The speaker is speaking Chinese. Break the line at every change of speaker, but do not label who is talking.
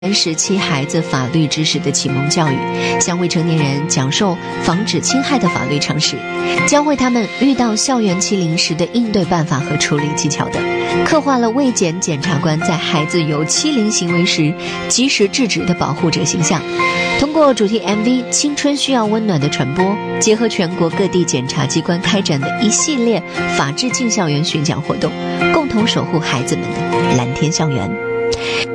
时期孩子法律知识的启蒙教育，向未成年人讲授防止侵害的法律常识，教会他们遇到校园欺凌时的应对办法和处理技巧等，刻画了卫检检察官在孩子有欺凌行为时及时制止的保护者形象。通过主题 MV《青春需要温暖》的传播，结合全国各地检察机关开展的一系列法治进校园巡讲活动，共同守护孩子们的蓝天校园。